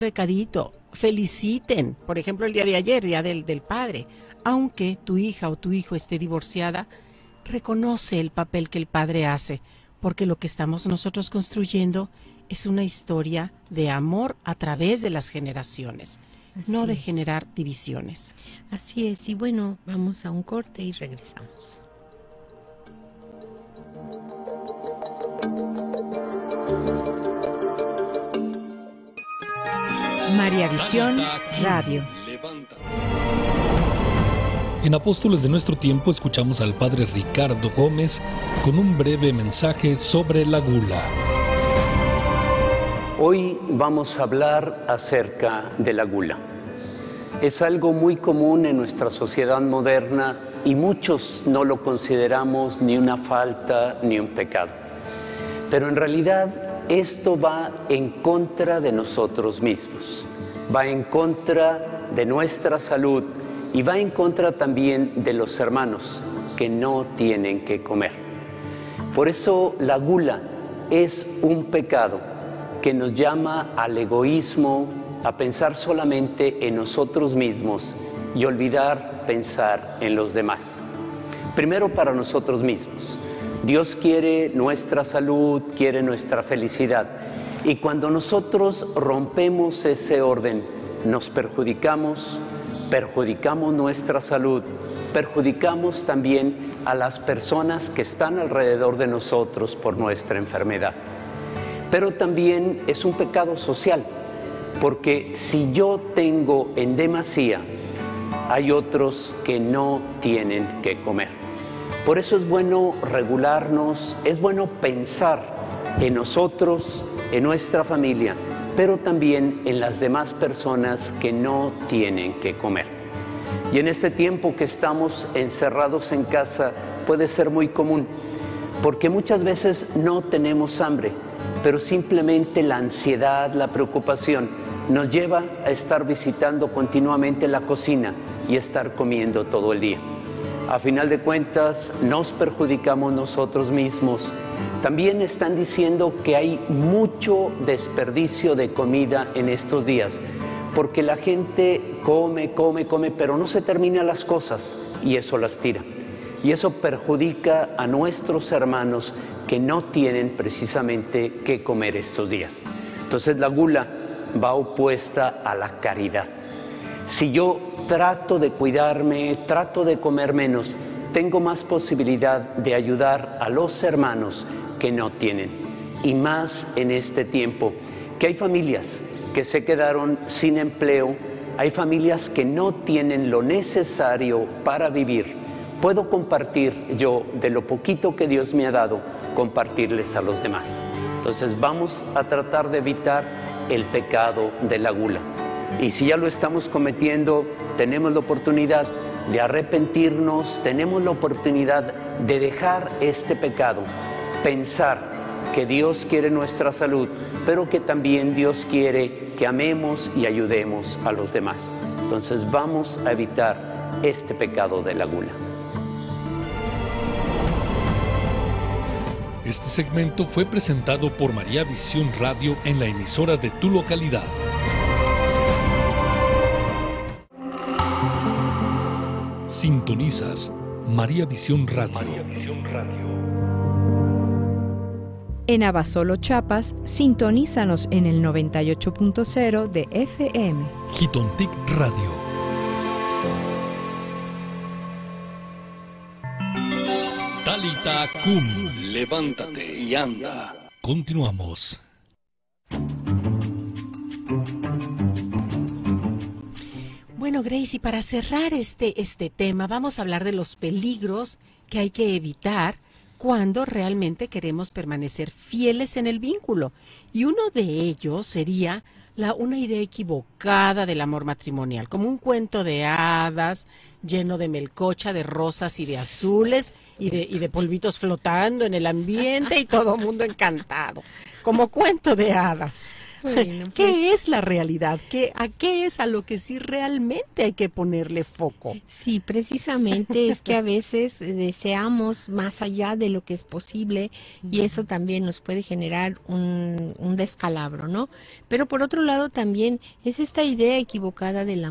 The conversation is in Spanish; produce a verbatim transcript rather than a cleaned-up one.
recadito, feliciten, por ejemplo el día de ayer, día del, del padre, aunque tu hija o tu hijo esté divorciada, reconoce el papel que el padre hace, porque lo que estamos nosotros construyendo es una historia de amor a través de las generaciones, Así no de es. generar divisiones. Así es, y bueno, vamos a un corte y regresamos. María Visión Radio. En Apóstoles de Nuestro Tiempo escuchamos al padre Ricardo Gómez con un breve mensaje sobre la gula. Hoy vamos a hablar acerca de la gula. Es algo muy común en nuestra sociedad moderna y muchos no lo consideramos ni una falta ni un pecado. Pero en realidad esto va en contra de nosotros mismos, va en contra de nuestra salud y va en contra también de los hermanos que no tienen que comer. Por eso la gula es un pecado que nos llama al egoísmo, a pensar solamente en nosotros mismos y olvidar pensar en los demás. Primero para nosotros mismos. Dios quiere nuestra salud, quiere nuestra felicidad. Y cuando nosotros rompemos ese orden, nos perjudicamos, perjudicamos nuestra salud, perjudicamos también a las personas que están alrededor de nosotros por nuestra enfermedad. Pero también es un pecado social, porque si yo tengo en demasía, hay otros que no tienen que comer. Por eso es bueno regularnos, es bueno pensar en nosotros, en nuestra familia, pero también en las demás personas que no tienen que comer. Y en este tiempo que estamos encerrados en casa puede ser muy común, porque muchas veces no tenemos hambre, pero simplemente la ansiedad, la preocupación nos lleva a estar visitando continuamente la cocina y estar comiendo todo el día. A final de cuentas, nos perjudicamos nosotros mismos. También están diciendo que hay mucho desperdicio de comida en estos días, porque la gente come, come, come, pero no se terminan las cosas y eso las tira. Y eso perjudica a nuestros hermanos que no tienen precisamente qué comer estos días. Entonces la gula va opuesta a la caridad. Si yo trato de cuidarme, trato de comer menos, tengo más posibilidad de ayudar a los hermanos que no tienen. Y más en este tiempo, que hay familias que se quedaron sin empleo, hay familias que no tienen lo necesario para vivir. Puedo compartir yo de lo poquito que Dios me ha dado, compartirles a los demás. Entonces vamos a tratar de evitar el pecado de la gula. Y si ya lo estamos cometiendo, tenemos la oportunidad de arrepentirnos, tenemos la oportunidad de dejar este pecado, pensar que Dios quiere nuestra salud, pero que también Dios quiere que amemos y ayudemos a los demás. Entonces vamos a evitar este pecado de la gula. Este segmento fue presentado por María Visión Radio en la emisora de tu localidad. Sintonizas María Visión Radio. María Visión Radio. En Abasolo, Chiapas, sintonízanos en el noventa y ocho punto cero de F M. Jitontic Radio. Talita Kum, levántate y anda. Continuamos. Bueno, Grace, y para cerrar este, este tema, vamos a hablar de los peligros que hay que evitar cuando realmente queremos permanecer fieles en el vínculo. Y uno de ellos sería la, una idea equivocada del amor matrimonial, como un cuento de hadas lleno de melcocha, de rosas y de azules, y de, y de polvitos flotando en el ambiente y todo el mundo encantado, como cuento de hadas. Bueno, pues, ¿Qué es la realidad? ¿Qué, ¿A qué es a lo que sí realmente hay que ponerle foco? sí, precisamente es que a veces deseamos más allá de lo que es posible y eso también nos puede generar un, un descalabro, ¿no? Pero por otro lado también es esta idea equivocada del